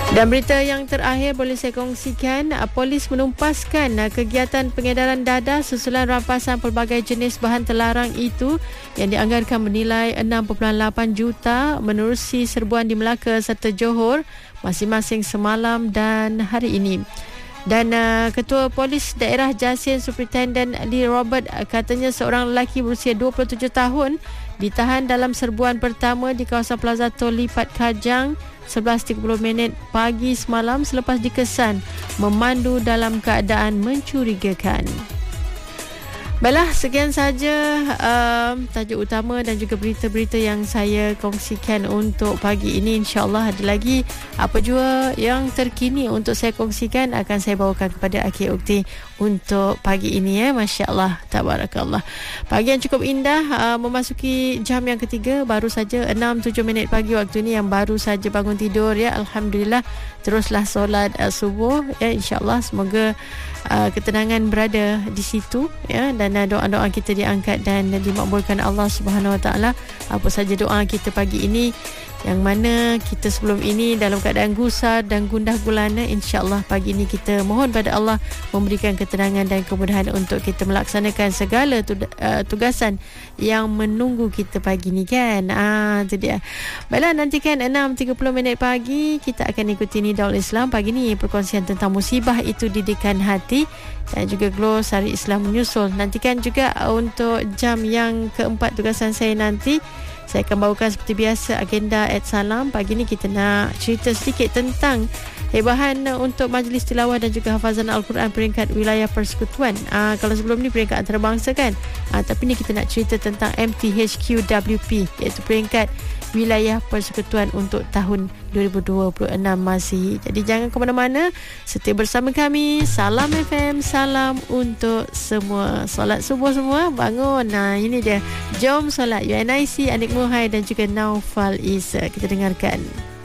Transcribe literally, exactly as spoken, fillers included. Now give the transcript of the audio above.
Dan berita yang terakhir boleh saya kongsikan, polis menumpaskan kegiatan pengedaran dadah susulan rampasan pelbagai jenis bahan terlarang itu yang dianggarkan bernilai enam perpuluhan lapan juta menerusi serbuan di Melaka serta Johor masing-masing semalam dan hari ini. Dan uh, Ketua Polis Daerah Jasin Superintendent Lee Robert uh, katanya seorang lelaki berusia dua puluh tujuh tahun ditahan dalam serbuan pertama di kawasan Plaza Tol Lipat Kajang sebelas tiga puluh minit pagi semalam selepas dikesan memandu dalam keadaan mencurigakan. Baiklah, sekian saja uh, tajuk utama dan juga berita-berita yang saya kongsikan untuk pagi ini. InsyaAllah ada lagi apa jua yang terkini untuk saya kongsikan akan saya bawakan kepada Akhi Ukti untuk pagi ini ya. Masya Allah, tabarakallah. Pagi yang cukup indah, uh, memasuki jam yang ketiga, baru saja enam tujuh minit pagi waktu ini yang baru saja bangun tidur ya. Alhamdulillah, teruslah solat uh, subuh ya. InsyaAllah semoga uh, ketenangan berada di situ ya, dan uh, doa-doa kita diangkat dan dimakbulkan Allah Subhanahu Wa Taala. Apa saja doa kita pagi ini yang mana kita sebelum ini dalam keadaan gusar dan gundah gulana, insya-Allah pagi ini kita mohon pada Allah memberikan ketenangan dan kemudahan untuk kita melaksanakan segala tugasan yang menunggu kita pagi ni kan. Ah, tu dia. Baiklah, nantikan enam tiga puluh minit pagi kita akan ikuti Nidaul Islam pagi ni, perkongsian tentang musibah itu didikan hati dan juga Glow Sari Islam menyusul. Nantikan juga untuk jam yang keempat tugasan saya nanti. Saya akan bawakan seperti biasa agenda at salam. Pagi ni kita nak cerita sedikit tentang hebahan untuk majlis tilawah dan juga hafazan Al-Quran peringkat wilayah persekutuan. Aa, kalau sebelum ni peringkat antarabangsa kan. Aa, tapi ni kita nak cerita tentang M T H Q W P, iaitu peringkat wilayah persekutuan untuk tahun dua ribu dua puluh enam masih. Jadi jangan ke mana-mana, setia bersama kami. Salam F M, salam untuk semua. Solat subuh semua, bangun. Nah, ini dia. Jom solat. U N I C, Anik Muhai dan juga Naufal Isa. Kita dengarkan.